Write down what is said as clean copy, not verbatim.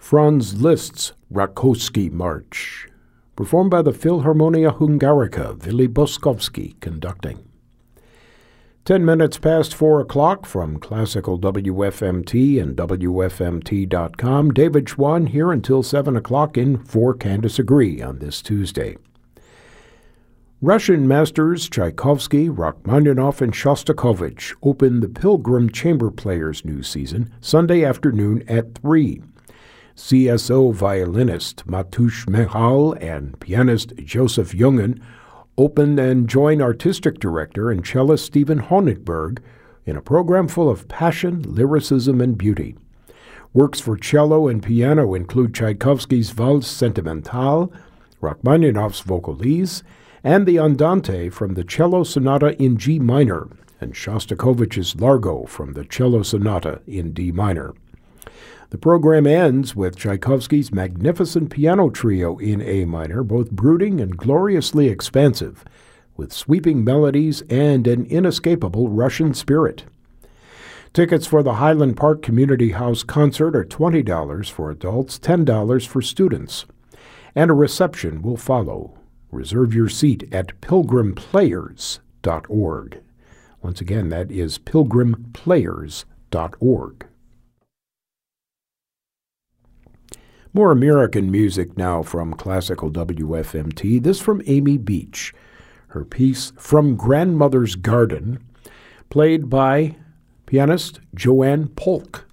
Franz Liszt's Rakowski March, performed by the Philharmonia Hungarica, Willy Boskowski conducting. 10 minutes past 4 o'clock from Classical WFMT and WFMT.com. David Schwann here until 7 o'clock in For Can Disagree on this Tuesday. Russian masters Tchaikovsky, Rachmaninoff, and Shostakovich open the Pilgrim Chamber Players' new season Sunday afternoon at 3. CSO violinist Matush Mehal and pianist Joseph Jungen open and join artistic director and cellist Stephen Honigberg in a program full of passion, lyricism, and beauty. Works for cello and piano include Tchaikovsky's Valse Sentimentale, Rachmaninoff's Vocalise, and the Andante from the Cello Sonata in G minor, and Shostakovich's Largo from the Cello Sonata in D minor. The program ends with Tchaikovsky's magnificent piano trio in A minor, both brooding and gloriously expansive, with sweeping melodies and an inescapable Russian spirit. Tickets for the Highland Park Community House concert are $20 for adults, $10 for students, and a reception will follow. Reserve your seat at pilgrimplayers.org. Once again, that is pilgrimplayers.org. More American music now from Classical WFMT. This from Amy Beach. Her piece, From Grandmother's Garden, played by pianist Joanne Polk.